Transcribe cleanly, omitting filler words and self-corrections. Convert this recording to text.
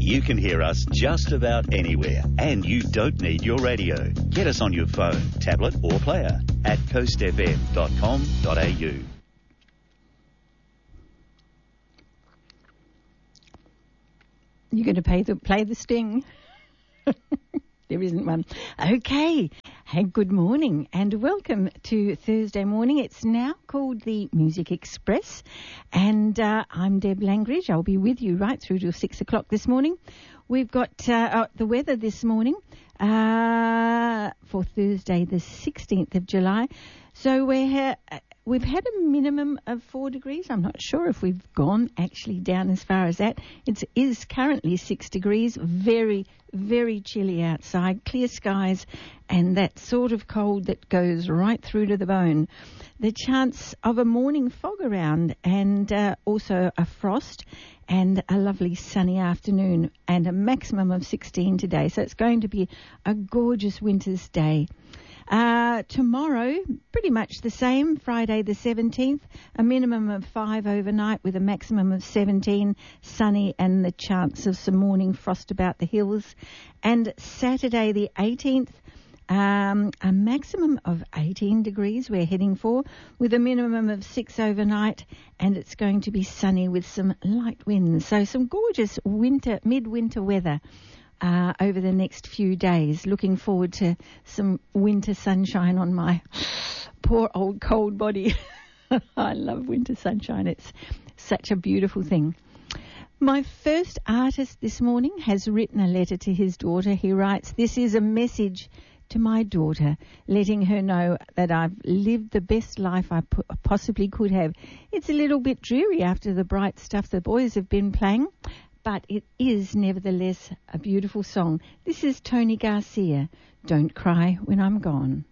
You can hear us just about anywhere, and you don't need your radio. Get us on your phone, tablet or player at coastfm.com.au. You're going to play the sting. There isn't one. Okay. Hey, good morning and welcome to Thursday morning. It's now called the Music Express and I'm Deb Langridge. I'll be with you right through till 6 o'clock this morning. We've got the weather this morning for Thursday the 16th of July. So we've had a minimum of 4 degrees. I'm not sure if we've gone actually down as far as that. It is currently 6 degrees, very, very chilly outside, clear skies, and that sort of cold that goes right through to the bone. The chance of a morning fog around and also a frost and a lovely sunny afternoon and a maximum of 16 today. So it's going to be a gorgeous winter's day. Tomorrow, pretty much the same, Friday the 17th, a minimum of 5 overnight with a maximum of 17, sunny and the chance of some morning frost about the hills. And Saturday the 18th, a maximum of 18 degrees we're heading for with a minimum of 6 overnight, and it's going to be sunny with some light winds. So some gorgeous midwinter weather over the next few days. Looking forward to some winter sunshine on my poor old cold body. I love winter sunshine. It's such a beautiful thing. My first artist this morning has written a letter to his daughter. He writes, "This is a message to my daughter, letting her know that I've lived the best life I possibly could have. It's a little bit dreary after the bright stuff the boys have been playing, but it is nevertheless a beautiful song." This is Tony Garcia, "Don't Cry When I'm Gone."